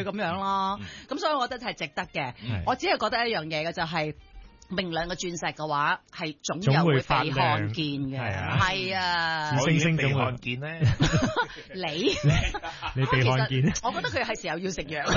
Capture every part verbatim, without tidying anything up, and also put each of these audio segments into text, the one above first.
咁樣咯。咁、嗯、所以我覺得係值得嘅。我只係覺得一樣嘢嘅就係、是。明亮嘅鑽石嘅話，係總有會被看見嘅，係啊， 我已經被看見咧。 你你被看見咧？ 我覺得佢係時候要食藥。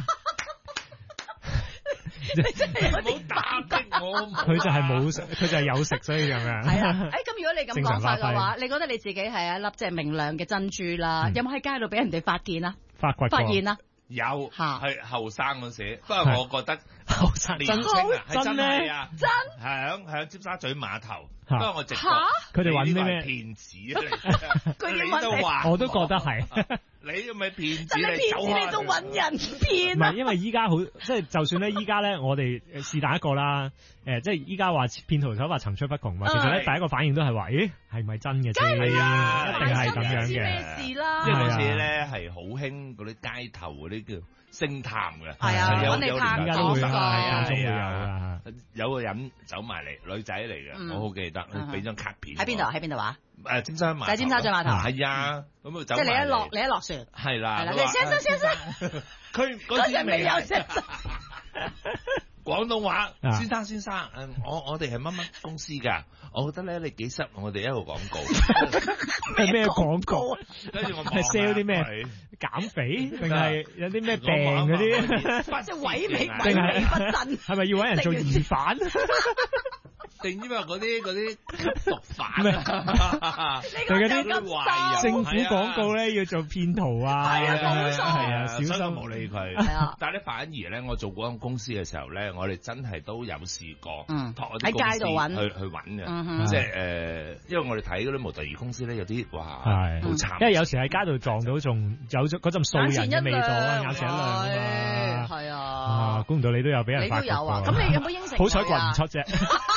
你真係唔好打擊我。 佢就係冇食，佢就係有食，所以咁樣。 係啊，誒咁如果你咁講法嘅話，你覺得你自己係一粒即係明亮嘅珍珠啦，有冇喺街度俾人哋發現啊？ 發掘發現啊？ 有，係後生嗰時，不過我覺得後生年青啊，係真係啊， 真係響響尖沙咀碼頭。不過我直覺佢哋揾啲咩騙子啊？ 佢都話， 我都覺得係。 你咪騙子嚟，騙子你都揾人騙。 唔係，因為依家好，即係就算咧，依家咧，我哋是但一個啦。誒，即係依家話騙徒手法層出不窮嘛。其實咧，第一個反應都係話，咦，係咪真嘅先？ 係啊， 一定係咁樣嘅。 咩事啦？ 因為嗰時咧係好興嗰啲街頭嗰啲叫星探嘅。 係啊，揾你探而家都會有， 係間中會有啊。 有個人走埋嚟，女仔嚟嘅，我好記得，俾張卡片。 喺邊度？喺邊度話？ 誒，尖沙碼。 喺尖沙咀碼頭。 係啊，咁啊走。 即係你一落，你一落船。 係啦。 係啦。你先生，先生。 佢嗰時未有先生。廣東話，先生先生，誒，我我哋係乜乜公司㗎？我覺得咧，你幾適合我哋一個廣告。 係咩廣告？ 跟住我係 sell 啲咩？減肥定係有啲咩病嗰啲？ 即係萎靡萎靡不振。 係咪要揾人做疑犯？ 定因為嗰啲嗰啲吸毒犯啊？ 定嗰啲政府廣告咧要做騙徒啊？ 係啊，冇錯。 係啊，小心冇理佢。係啊，但係咧反而咧，我做嗰間公司嘅時候咧，我哋真係都有試過， 嗯， 喺街度揾去去揾嘅，即係誒，因為我哋睇嗰啲模特兒公司咧，有啲哇，好慘， 因為有時喺街度撞到，仲有嗰陣素人嘅味道啊，眼前一亮啊， 係啊， 啊，估唔到你都有俾人發覺， 你都有啊，咁你有冇應承？ 好彩掘唔出啫。